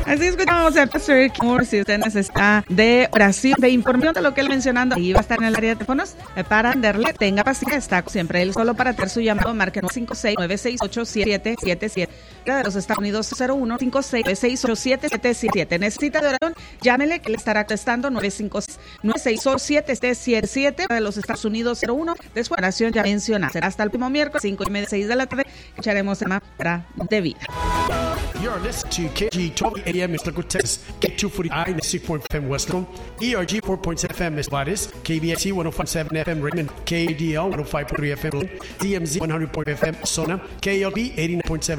Así escuchamos a Pastor Moore. Si usted necesita de oración, de información de lo que él mencionando, ahí va a estar en el área de teléfonos para atenderle. Tenga paciencia, está siempre él solo para hacer su llamado. Marque 569687777 de los Estados Unidos 01-569687777. Necesita de oración, llámele que le estará contestando 956-967-7777 de los Estados Unidos 01. De su oración ya mencionada. Será hasta el último miércoles 5:30, 6 de la tarde. Echaremos tema para de vida. You're listening to KG 12 AM Mr. Texas, K240I 96.5 FM Western, ERG 4.7 FM Miss Gladys, KBSC 105.7 FM Raymond, KDL 105.3 FM, DMZ 100.5 FM Sona, KLB 89.7